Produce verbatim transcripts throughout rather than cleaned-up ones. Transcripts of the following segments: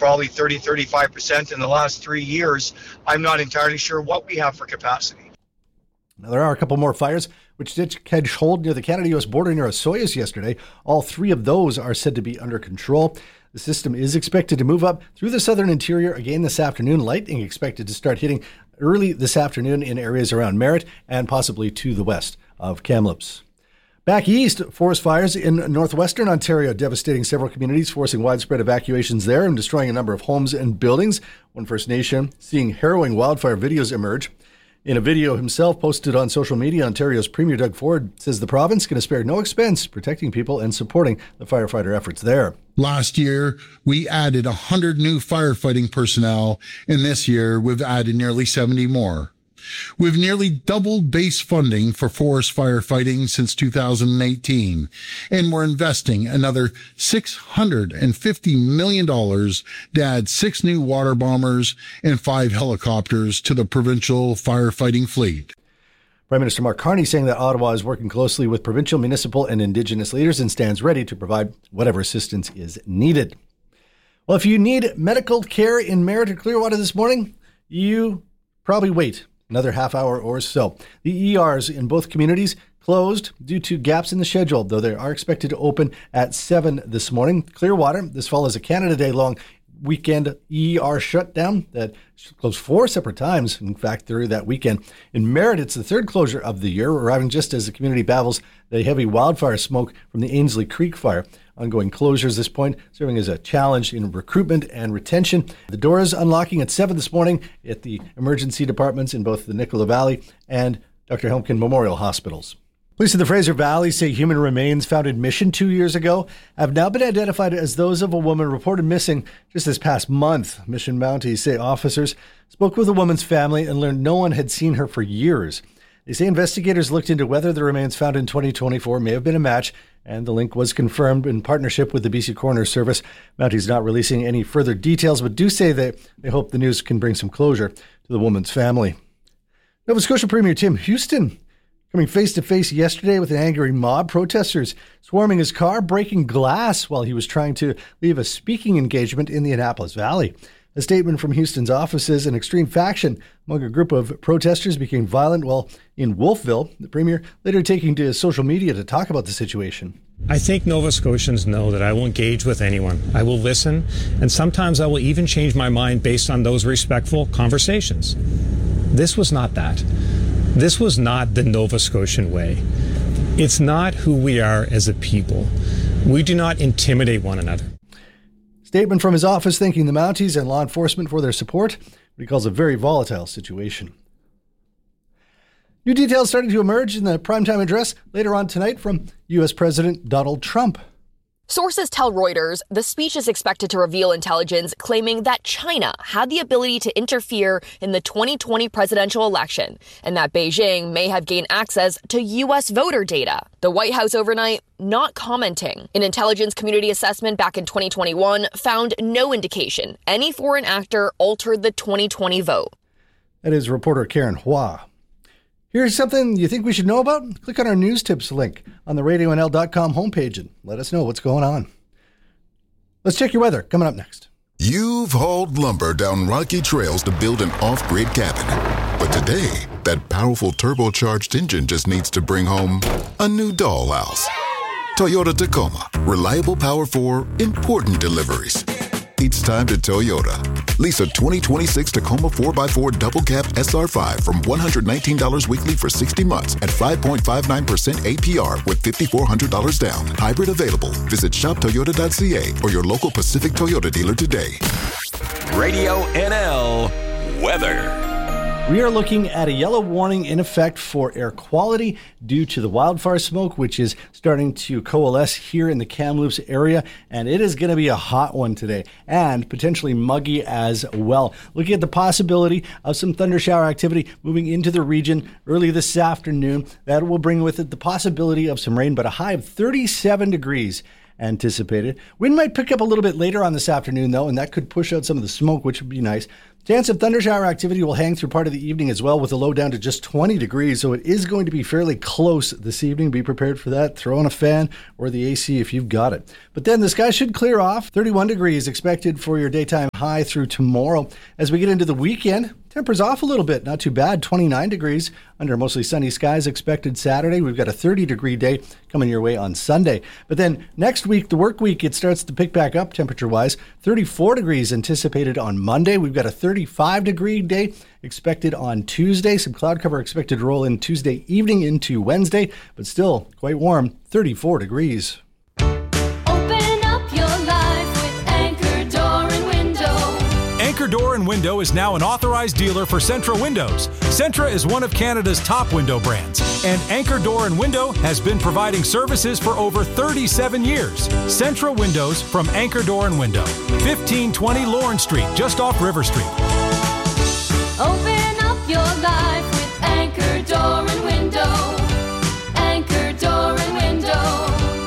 probably thirty, thirty-five percent in the last three years. I'm not entirely sure what we have for capacity. Now, there are a couple more fires which did catch hold near the Canada-U S border near Osoyoos yesterday. All three of those are said to be under control. The system is expected to move up through the southern interior again this afternoon. Lightning expected to start hitting early this afternoon in areas around Merritt and possibly to the west of Kamloops. Back east, forest fires in northwestern Ontario devastating several communities, forcing widespread evacuations there and destroying a number of homes and buildings. One First Nation seeing harrowing wildfire videos emerge. In a video himself posted on social media, Ontario's Premier Doug Ford says the province can spare no expense protecting people and supporting the firefighter efforts there. Last year, we added one hundred new firefighting personnel, and this year we've added nearly seventy more. We've nearly doubled base funding for forest firefighting since two thousand eighteen, and we're investing another six hundred fifty million dollars to add six new water bombers and five helicopters to the provincial firefighting fleet. Prime Minister Mark Carney saying that Ottawa is working closely with provincial, municipal, and Indigenous leaders and stands ready to provide whatever assistance is needed. Well, if you need medical care in Merritt or Clearwater this morning, you probably wait another half hour or so. The E Rs in both communities closed due to gaps in the schedule, though they are expected to open at seven this morning. Clearwater, this follows a Canada Day long weekend E R shutdown that closed four separate times, in fact, through that weekend. In Merritt, it's the third closure of the year, arriving just as the community battles the heavy wildfire smoke from the Ainslie Creek fire. Ongoing closures at this point serving as a challenge in recruitment and retention. The doors unlocking at seven this morning at the emergency departments in both the Nicola Valley and Doctor Helmken Memorial Hospitals. Police in the Fraser Valley say human remains found in Mission two years ago have now been identified as those of a woman reported missing just this past month. Mission Mounties say officers spoke with the woman's family and learned no one had seen her for years. They say investigators looked into whether the remains found in twenty twenty-four may have been a match, and the link was confirmed in partnership with the B C Coroner's Service. Mounties not releasing any further details, but do say that they hope the news can bring some closure to the woman's family. Nova Scotia Premier Tim Houston coming face-to-face yesterday with an angry mob, protesters swarming his car, breaking glass while he was trying to leave a speaking engagement in the Annapolis Valley. A statement from Houston's office says an extreme faction among a group of protesters became violent while in Wolfville. The Premier later taking to social media to talk about the situation. I think Nova Scotians know that I will engage with anyone. I will listen, and sometimes I will even change my mind based on those respectful conversations. This was not that. This was not the Nova Scotian way. It's not who we are as a people. We do not intimidate one another. Statement from his office thanking the Mounties and law enforcement for their support, what he calls a very volatile situation. New details starting to emerge in the primetime address later on tonight from U S President Donald Trump. Sources tell Reuters the speech is expected to reveal intelligence claiming that China had the ability to interfere in the twenty twenty presidential election and that Beijing may have gained access to U S voter data. The White House overnight not commenting. An intelligence community assessment back in twenty twenty-one found no indication any foreign actor altered the twenty twenty vote. That is reporter Karen Hua. Here's something you think we should know about? Click on our news tips link on the radio n l dot com homepage and let us know what's going on. Let's check your weather. Coming up next. You've hauled lumber down rocky trails to build an off-grid cabin. But today, that powerful turbocharged engine just needs to bring home a new dollhouse. Toyota Tacoma. Reliable power for important deliveries. It's time to Toyota. Lease a twenty twenty-six Tacoma four by four Double Cab S R five from one hundred nineteen dollars weekly for sixty months at five point five nine percent A P R with five thousand four hundred dollars down. Hybrid available. Visit shop toyota dot c a or your local Pacific Toyota dealer today. Radio N L weather. We are looking at a yellow warning in effect for air quality due to the wildfire smoke, which is starting to coalesce here in the Kamloops area. And it is going to be a hot one today and potentially muggy as well. Looking at the possibility of some thunder shower activity moving into the region early this afternoon. That will bring with it the possibility of some rain, but a high of thirty-seven degrees anticipated. Wind might pick up a little bit later on this afternoon, though, and that could push out some of the smoke, which would be nice. Chance of thundershower activity will hang through part of the evening as well, with a low down to just twenty degrees, so it is going to be fairly close this evening. Be prepared for that. Throw on a fan or the A C if you've got it. But then the sky should clear off. thirty-one degrees expected for your daytime high through tomorrow. As we get into the weekend, tempers off a little bit. Not too bad. twenty-nine degrees under mostly sunny skies expected Saturday. We've got a thirty degree day coming your way on Sunday. But then next week, the work week, it starts to pick back up temperature-wise. thirty-four degrees anticipated on Monday. We've got a thirty-five degree day expected on Tuesday. Some cloud cover expected to roll in Tuesday evening into Wednesday, but still quite warm, thirty-four degrees. Open up your life with Anchor Door and Window. Anchor Door and Window is now an authorized dealer for Centra Windows. Centra is one of Canada's top window brands, and Anchor Door and Window has been providing services for over thirty-seven years. Centra Windows from Anchor Door and Window, fifteen twenty Lawrence Street, just off River Street. Open up your life with Anchor Door and Window. Anchor Door and Window.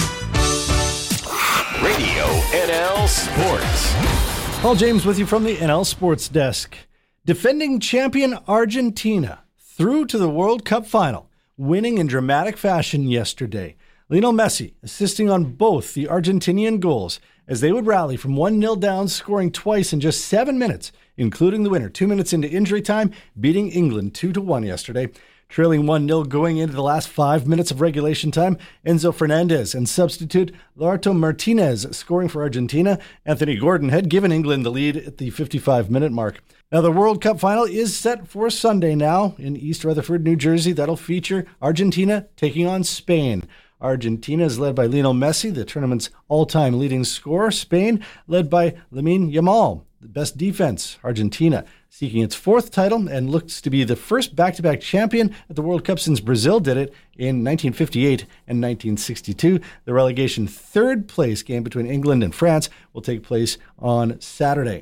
Radio N L Sports. Paul James with you from the N L Sports Desk. Defending champion Argentina through to the World Cup final, winning in dramatic fashion yesterday. Lionel Messi assisting on both the Argentinian goals as they would rally from one nil down, scoring twice in just seven minutes, including the winner two minutes into injury time, beating England two to one yesterday. Trailing one nil going into the last five minutes of regulation time, Enzo Fernandez and substitute Lautaro Martinez scoring for Argentina. Anthony Gordon had given England the lead at the fifty-five minute mark. Now the World Cup final is set for Sunday now in East Rutherford, New Jersey. That'll feature Argentina taking on Spain. Argentina is led by Lionel Messi, the tournament's all-time leading scorer. Spain led by Lamine Yamal, the best defense. Argentina seeking its fourth title and looks to be the first back-to-back champion at the World Cup since Brazil did it in nineteen fifty-eight and nineteen sixty-two. The relegation third place game between England and France will take place on Saturday.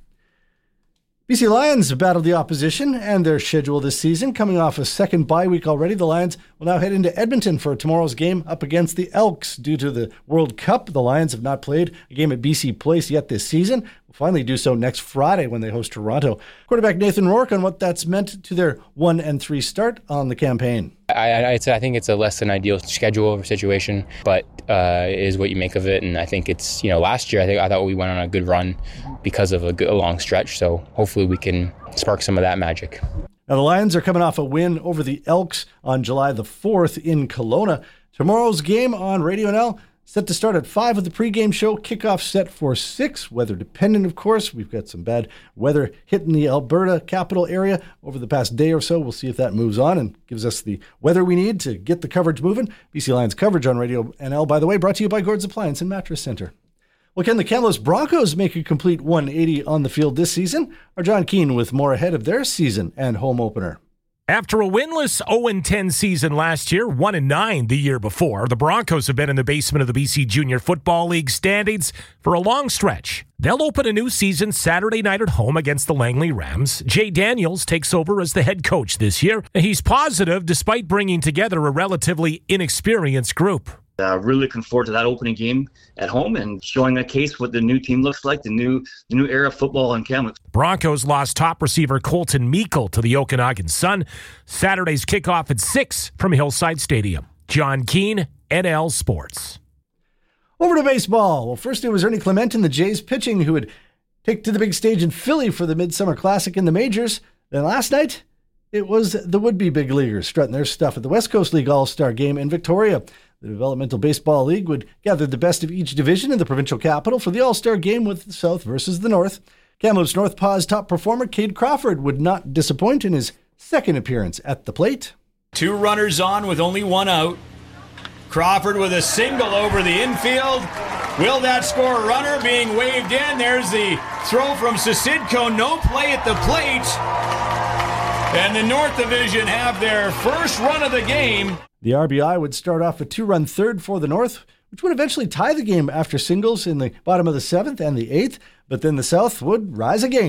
B C Lions battled the opposition and their schedule this season. Coming off a second bye week already, the Lions will now head into Edmonton for tomorrow's game up against the Elks. Due to the World Cup, the Lions have not played a game at B C Place yet this season. Will finally do so next Friday when they host Toronto. Quarterback Nathan Rourke on what that's meant to their one and three start on the campaign. I, I, I think it's a less than ideal schedule or situation, but uh, it is what you make of it. And I think it's, you know, last year I think I thought we went on a good run because of a, good, a long stretch. So hopefully we can spark some of that magic. Now the Lions are coming off a win over the Elks on July the fourth in Kelowna. Tomorrow's game on Radio N L set to start at five with the pregame show. Kickoff set for six. Weather dependent, of course. We've got some bad weather hitting the Alberta capital area over the past day or so. We'll see if that moves on and gives us the weather we need to get the coverage moving. B C Lions coverage on Radio N L, by the way, brought to you by Gord's Appliance and Mattress Center. Well, can the Kamloops Broncos make a complete one eighty on the field this season? Or John Keane with more ahead of their season and home opener. After a winless oh and ten season last year, one and nine the year before, the Broncos have been in the basement of the B C Junior Football League standings for a long stretch. They'll open a new season Saturday night at home against the Langley Rams. Jay Daniels takes over as the head coach this year. He's positive despite bringing together a relatively inexperienced group. Uh, really looking forward to that opening game at home and showing a case what the new team looks like, the new the new era of football in Kamloops. Broncos lost top receiver Colton Meikle to the Okanagan Sun. Saturday's kickoff at six from Hillside Stadium. John Keane, N L Sports. Over to baseball. Well, first it was Ernie Clement and the Jays pitching who would take to the big stage in Philly for the Midsummer Classic in the majors. Then last night, it was the would-be big leaguers strutting their stuff at the West Coast League All-Star Game in Victoria. The Developmental Baseball League would gather the best of each division in the provincial capital for the All-Star Game with the South versus the North. Kamloops North Paw's top performer, Cade Crawford, would not disappoint in his second appearance at the plate. Two runners on with only one out. Crawford with a single over the infield. Will that score a runner? Being waved in. There's the throw from Sisidko. No play at the plate. And the North Division have their first run of the game. The R B I would start off a two-run third for the North, which would eventually tie the game after singles in the bottom of the seventh and the eighth, but then the South would rise again.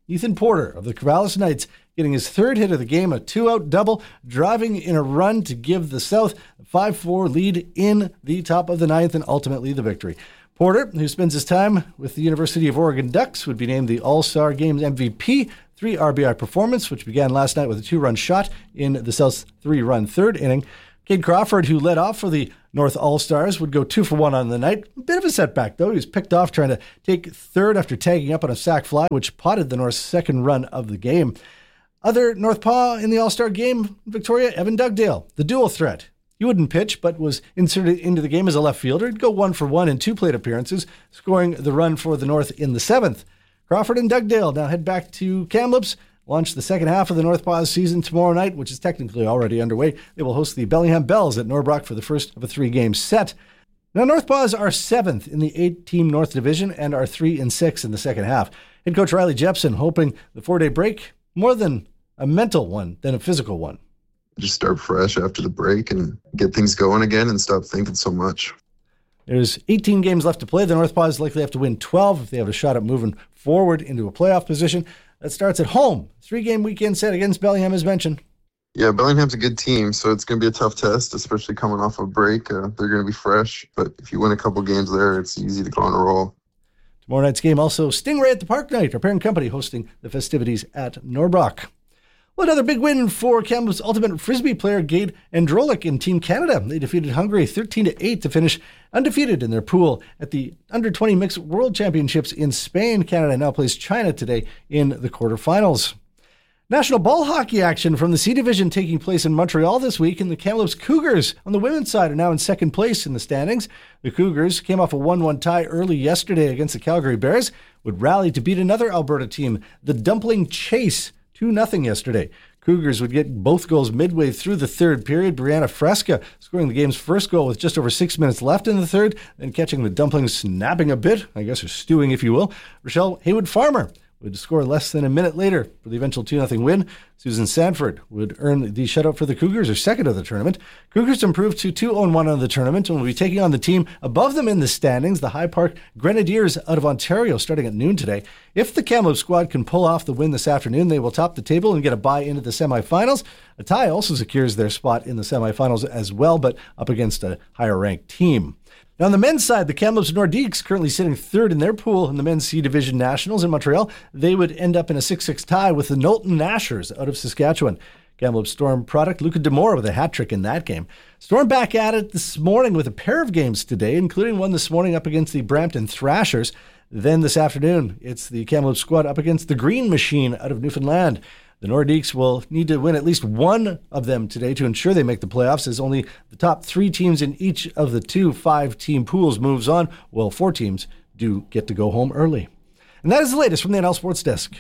Ethan Porter of the Corvallis Knights getting his third hit of the game, a two-out double, driving in a run to give the South a five four lead in the top of the ninth and ultimately the victory. Porter, who spends his time with the University of Oregon Ducks, would be named the All-Star Games M V P. Three R B I performance, which began last night with a two-run shot in the South's three-run third inning. Cade Crawford, who led off for the North All-Stars, would go two for one on the night. A bit of a setback, though. He was picked off trying to take third after tagging up on a sac fly, which potted the North's second run of the game. Other North Paw in the All-Star game, Victoria, Evan Dugdale, the dual threat. He wouldn't pitch, but was inserted into the game as a left fielder. He'd go one for one in two plate appearances, scoring the run for the North in the seventh. Crawford and Dugdale now head back to Kamloops, launch the second half of the North Paws season tomorrow night, which is technically already underway. They will host the Bellingham Bells at Norbrock for the first of a three-game set. Now, North Paws are seventh in the eight-team North Division and are three and six in the second half. Head coach Riley Jepson hoping the four-day break more than a mental one than a physical one. Just start fresh after the break and get things going again and stop thinking so much. There's eighteen games left to play. The North Paws likely have to win twelve if they have a shot at moving forward into a playoff position. That starts at home. Three-game weekend set against Bellingham, as mentioned. Yeah, Bellingham's a good team, so it's going to be a tough test, especially coming off a break. Uh, they're going to be fresh, but if you win a couple games there, it's easy to go on a roll. Tomorrow night's game also Stingray at the Park Night, our parent company hosting the festivities at Norbrock. Well, another big win for Kamloops Ultimate Frisbee player Gade Androlik in Team Canada. They defeated Hungary thirteen to eight to finish undefeated in their pool at the under twenty Mixed World Championships in Spain. Canada now plays China today in the quarterfinals. National ball hockey action from the C Division taking place in Montreal this week, and the Kamloops Cougars on the women's side are now in second place in the standings. The Cougars came off a one one tie early yesterday against the Calgary Bears, would rally to beat another Alberta team, the Dumpling Chase, two nothing yesterday. Cougars would get both goals midway through the third period. Brianna Fresca scoring the game's first goal with just over six minutes left in the third, then catching the Dumplings snapping a bit, I guess, or stewing, if you will. Rochelle Haywood-Farmer would score less than a minute later for the eventual two nothing win. Susan Sanford would earn the shutout for the Cougars, her second of the tournament. Cougars improved to two oh one on the tournament and will be taking on the team above them in the standings, the High Park Grenadiers out of Ontario, starting at noon today. If the Kamloops squad can pull off the win this afternoon, they will top the table and get a bye into the semifinals. A tie also secures their spot in the semifinals as well, but up against a higher-ranked team. Now, on the men's side, the Kamloops Nordiques currently sitting third in their pool in the men's C Division Nationals in Montreal. They would end up in a six six tie with the Knowlton Nashers out of Saskatchewan. Kamloops Storm product Luca Demore with a hat trick in that game. Storm back at it this morning with a pair of games today, including one this morning up against the Brampton Thrashers. Then this afternoon, it's the Kamloops squad up against the Green Machine out of Newfoundland. The Nordiques will need to win at least one of them today to ensure they make the playoffs, as only the top three teams in each of the two five-team pools moves on, while four teams do get to go home early. And that is the latest from the N L Sports Desk.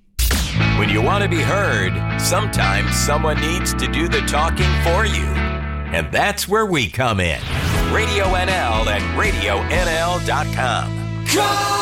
When you want to be heard, sometimes someone needs to do the talking for you. And that's where we come in. Radio N L at radio N L dot com.